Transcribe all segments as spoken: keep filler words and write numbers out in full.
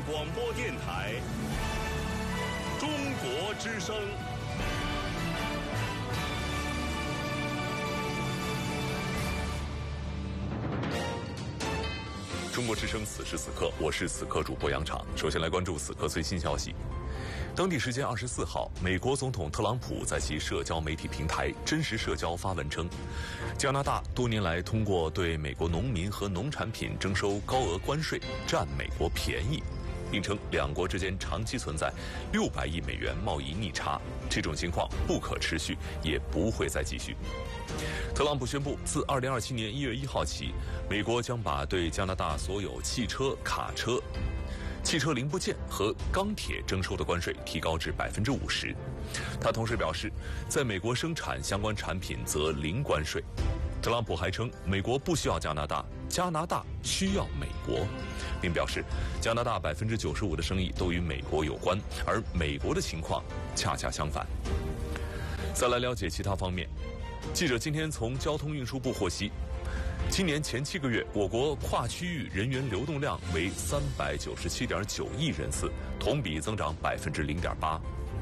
广播电台中国之声。中国之声此时此刻，我是此刻主播杨昶。首先来关注此刻最新消息。当地时间二十四号，美国总统特朗普在其社交媒体平台真实社交发文称，加拿大多年来通过对美国农民和农产品征收高额关税，占美国便宜，并称两国之间长期存在六百亿美元贸易逆差，这种情况不可持续，也不会再继续。特朗普宣布，自二零二七年一月一号起，美国将把对加拿大所有汽车、卡车、汽车零部件和钢铁征收的关税提高至百分之五十。他同时表示，在美国生产相关产品则零关税。特朗普还称，美国不需要加拿大，加拿大需要美国，并表示，加拿大百分之九十五的生意都与美国有关，而美国的情况恰恰相反。再来了解其他方面。记者今天从交通运输部获悉，今年前七个月，我国跨区域人员流动量为三百九十七点九亿人次，同比增长百分之零点八。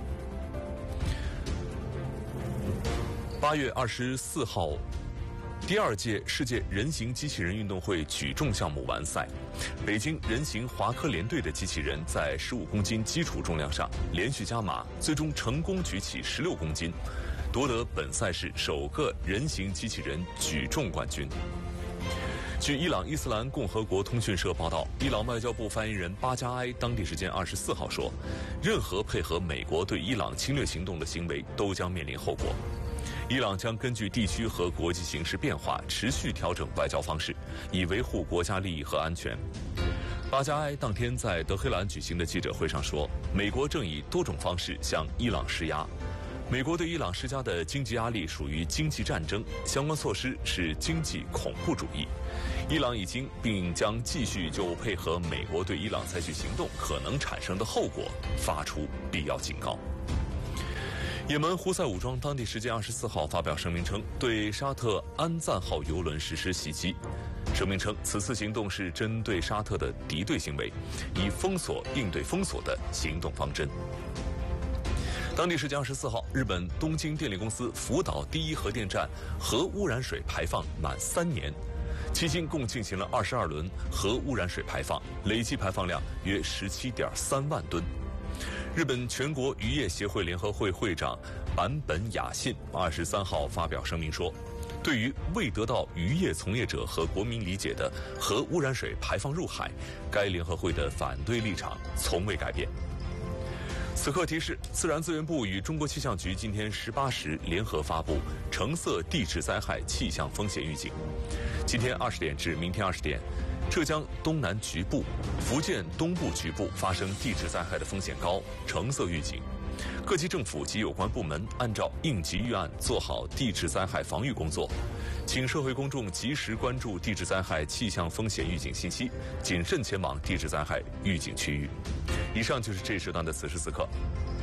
八月二十四号，第二届世界人形机器人运动会举重项目完赛，北京人形华科联队的机器人在十五公斤基础重量上连续加码，最终成功举起十六公斤，夺得本赛事首个人形机器人举重冠军。据伊朗伊斯兰共和国通讯社报道，伊朗外交部发言人巴加埃当地时间二十四号说，任何配合美国对伊朗侵略行动的行为都将面临后果。伊朗将根据地区和国际形势变化，持续调整外交方式，以维护国家利益和安全。巴加埃当天在德黑兰举行的记者会上说，美国正以多种方式向伊朗施压。美国对伊朗施加的经济压力属于经济战争，相关措施是经济恐怖主义。伊朗已经并将继续就配合美国对伊朗采取行动可能产生的后果发出必要警告。也门胡塞武装当地时间二十四号发表声明称，对沙特安赞号油轮实施袭击。声明称，此次行动是针对沙特的敌对行为，以封锁应对封锁的行动方针。当地时间二十四号，日本东京电力公司福岛第一核电站核污染水排放满三年，迄今共进行了二十二轮核污染水排放，累计排放量约十七点三万吨。日本全国渔业协会联合会会长坂本雅信二十三号发表声明说，对于未得到渔业从业者和国民理解的核污染水排放入海，该联合会的反对立场从未改变。此刻提示，自然资源部与中国气象局今天十八时联合发布橙色地质灾害气象风险预警。今天二十点至明天二十点，浙江东南局部、福建东部局部发生地质灾害的风险高，橙色预警。各级政府及有关部门按照应急预案做好地质灾害防御工作，请社会公众及时关注地质灾害气象风险预警信息，谨慎前往地质灾害预警区域。以上就是这一时段的此时此刻。